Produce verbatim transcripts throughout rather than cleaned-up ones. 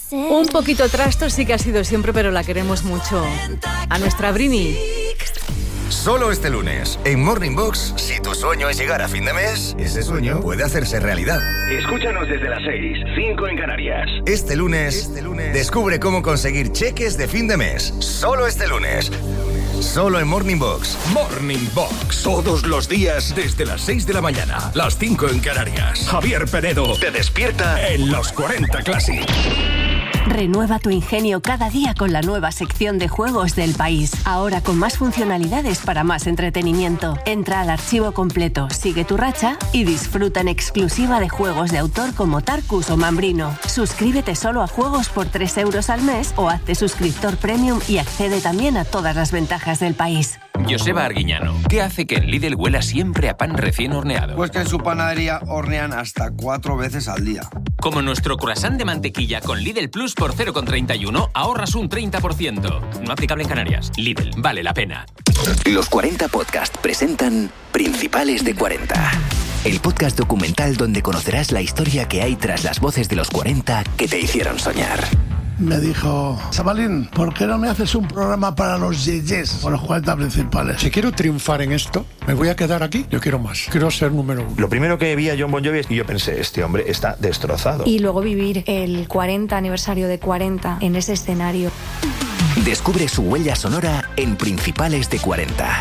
Un poquito trasto sí que ha sido siempre, pero la queremos mucho. A nuestra Brini. Solo este lunes, en Morning Box, si tu sueño es llegar a fin de mes, ese sueño puede hacerse realidad. Escúchanos desde las seis, cinco en Canarias. Este lunes, este lunes, descubre cómo conseguir cheques de fin de mes. Solo este lunes. Solo en Morning Box. Morning Box. Todos los días desde las seis de la mañana. Las cinco en Canarias. Javier Penedo te despierta en los cuarenta Classic. Renueva tu ingenio cada día con la nueva sección de juegos del país. Ahora con más funcionalidades para más entretenimiento. Entra al archivo completo, sigue tu racha y disfruta en exclusiva de juegos de autor como Tarkus o Mambrino. Suscríbete solo a juegos por tres euros al mes o hazte suscriptor premium y accede también a todas las ventajas del país. Joseba Arguiñano, ¿qué hace que en Lidl huela siempre a pan recién horneado? Pues que en su panadería hornean hasta cuatro veces al día. Como nuestro croissant de mantequilla con Lidl Plus por cero coma treinta y uno, ahorras un treinta por ciento. No aplicable en Canarias. Lidl, vale la pena. Los cuarenta Podcast presentan Principales de cuarenta. El podcast documental donde conocerás la historia que hay tras las voces de los cuarenta que te hicieron soñar. Me dijo, Sabalín, ¿por qué no me haces un programa para los yeyes, por los cuarenta principales? Si quiero triunfar en esto, me voy a quedar aquí. Yo quiero más. Quiero ser número uno. Lo primero que vi a Jon Bon Jovi y yo pensé, este hombre está destrozado. Y luego vivir el cuarenta aniversario de cuarenta en ese escenario. Descubre su huella sonora en Principales de cuarenta.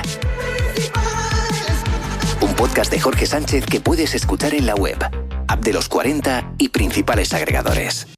Un podcast de Jorge Sánchez que puedes escuchar en la web, app de los cuarenta y principales agregadores.